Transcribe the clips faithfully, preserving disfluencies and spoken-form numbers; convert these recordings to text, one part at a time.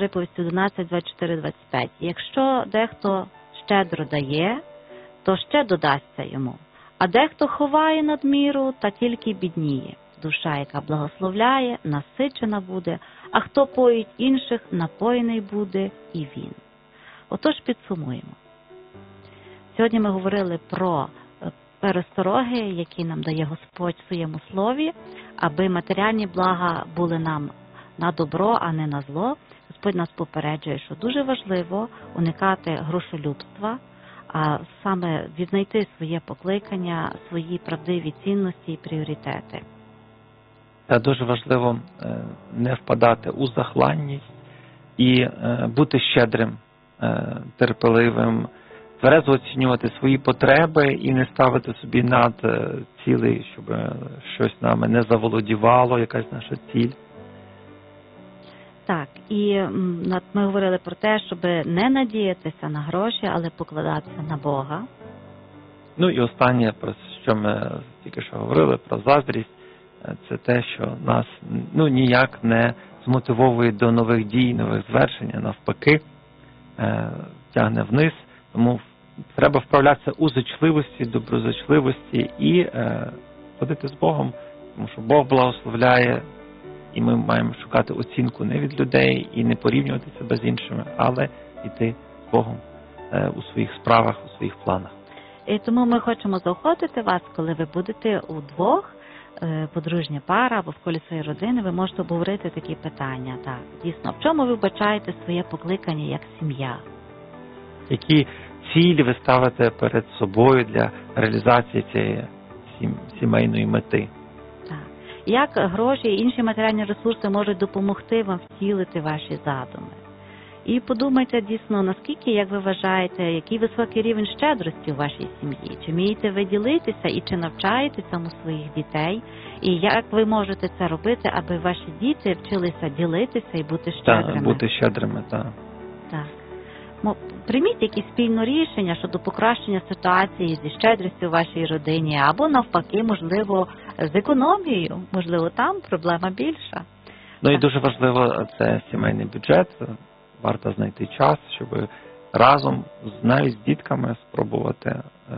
приповісті одинадцять, двадцять чотири, двадцять п'ять. Якщо дехто щедро дає, то ще додасться йому. А дехто ховає надміру, та тільки бідніє. Душа, яка благословляє, насичена буде, а хто поїть інших, напоєний буде і він. Отож підсумуємо. Сьогодні ми говорили про перестороги, які нам дає Господь в своєму слові, аби матеріальні блага були нам на добро, а не на зло. Господь нас попереджує, що дуже важливо уникати грошолюбства, а саме віднайти своє покликання, свої правдиві цінності і пріоритети. Та дуже важливо не впадати у захланність і бути щедрим, терпеливим, тверезо оцінювати свої потреби і не ставити собі над цілей, щоб щось нами не заволодівало, якась наша ціль. Так, і ми говорили про те, щоб не надіятися на гроші, але покладатися на Бога. Ну і останнє, про що ми тільки що говорили, про заздрість, це те, що нас ну, ніяк не змотивовує до нових дій, нових звершень, а навпаки, тягне вниз. Тому треба вправлятися у зачливості, доброзачливості і е, ходити з Богом, тому що Бог благословляє, і ми маємо шукати оцінку не від людей і не порівнювати себе з іншими, але йти з Богом е, у своїх справах, у своїх планах. І тому ми хочемо заохотити вас, коли ви будете удвох, е, подружня пара або в колі своєї родини, ви можете обговорити такі питання. Так, дійсно, в чому ви вбачаєте своє покликання як сім'я? Які цілі ви ставите перед собою для реалізації цієї сімейної мети? Так. Як гроші і інші матеріальні ресурси можуть допомогти вам втілити ваші задуми? І подумайте дійсно, наскільки, як ви вважаєте, який високий рівень щедрості у вашій сім'ї? Чи вмієте ви ділитися і чи навчаєте цьому своїх дітей? І як ви можете це робити, аби ваші діти вчилися ділитися і бути щедрими? Так, бути щедрими, так. Так. Прийміть якісь спільне рішення щодо покращення ситуації зі щедрістю у вашій родині, або навпаки, можливо, з економією, можливо, там проблема більша. Ну так. І дуже важливо, це сімейний бюджет, варто знайти час, щоб разом, навіть з дітками, спробувати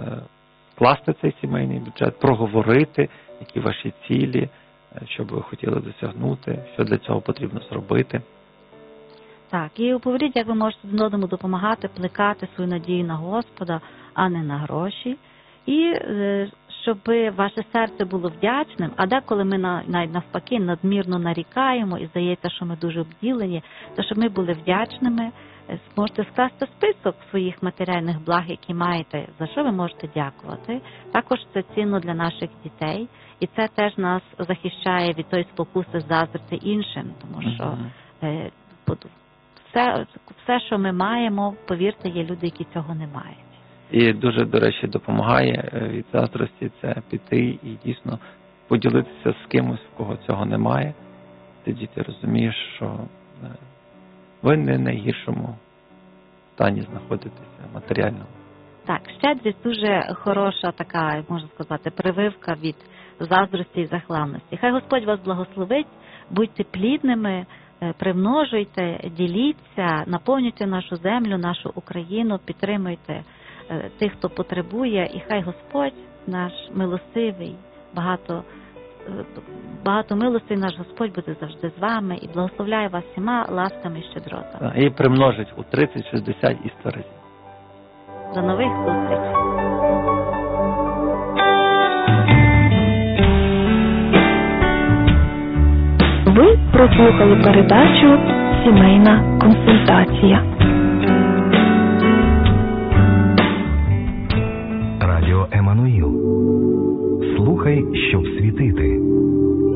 вкласти цей сімейний бюджет, проговорити, які ваші цілі, що б ви хотіли досягнути, що для цього потрібно зробити. Так, і поговоріть, як ви можете один одному допомагати, плекати свою надію на Господа, а не на гроші. І щоб ваше серце було вдячним, а деколи ми навіть навпаки надмірно нарікаємо і здається, що ми дуже обділені, то щоб ми були вдячними, можете скласти список своїх матеріальних благ, які маєте, за що ви можете дякувати. Також це цінно для наших дітей, і це теж нас захищає від тої спокуси заздрити іншим, тому що mm-hmm. Все, все, що ми маємо, повірте, є люди, які цього не мають. І дуже, до речі, допомагає від заздрості це піти і дійсно поділитися з кимось, в кого цього немає. Тоді ти розумієш, що ви не в найгіршому стані знаходитеся матеріальному. Так, щедрість дуже хороша така, можна сказати, прививка від заздрості і захланності. Хай Господь вас благословить, будьте плідними, примножуйте, діліться, наповнюйте нашу землю, нашу Україну, підтримуйте тих, хто потребує, і хай Господь наш милостивий, багато, багато милостей наш Господь буде завжди з вами і благословляє вас всіма ласками і щедротами. І примножить у тридцять, шістдесят і сто разів. До нових зустрічей! Ви прослухали передачу «Сімейна консультація». Радіо Еммануїл. Слухай, щоб світити.